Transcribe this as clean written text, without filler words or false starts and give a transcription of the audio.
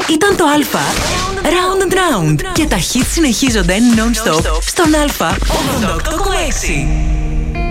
Ήταν το Α Round and Round. Και τα hits συνεχίζονται non-stop στον Α 88,6.